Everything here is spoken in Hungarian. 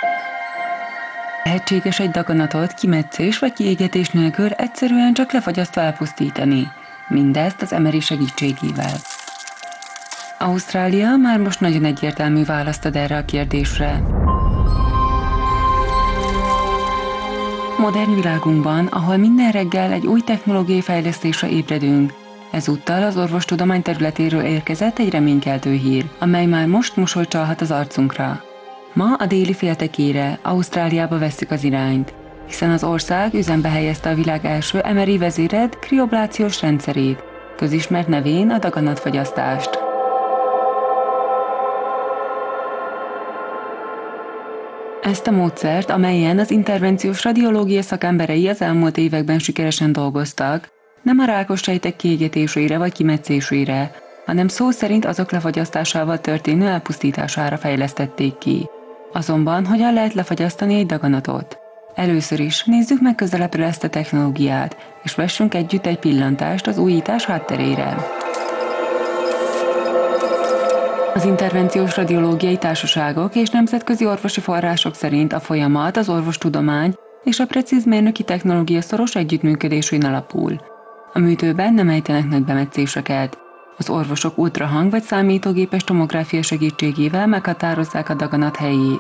Lehetséges egy daganatot kimetszés vagy kiégetés nélkül egyszerűen csak lefagyasztva elpusztítani. Mindezt az MRI segítségével. Ausztrália már most nagyon egyértelmű választ ad erre a kérdésre. Modern világunkban, ahol minden reggel egy új technológiai fejlesztésre ébredünk, ezúttal az orvostudomány területéről érkezett egy reménykeltő hír, amely már most mosolyt csalhat az arcunkra. Ma a déli féltekére, Ausztráliába vesszük az irányt, hiszen az ország üzembe helyezte a világ első MRI vezérelt krioblációs rendszerét, közismert nevén a daganatfagyasztást. Ezt a módszert, amelyen az intervenciós radiológia szakemberei az elmúlt években sikeresen dolgoztak, nem a rákos sejtek kiégetésére vagy kimetszésére, hanem szó szerint azok lefagyasztásával történő elpusztítására fejlesztették ki. Azonban hogyan lehet lefagyasztani egy daganatot? Először is nézzük meg közelebbről ezt a technológiát, és vessünk együtt egy pillantást az újítás hátterére. Az intervenciós radiológiai társaságok és nemzetközi orvosi források szerint a folyamat az orvostudomány és a precíz mérnöki technológia szoros együttműködésén alapul. A műtőben nem ejtenek nagy bemetszéseket. Az orvosok ultrahang vagy számítógépes tomográfia segítségével meghatározzák a daganat helyét,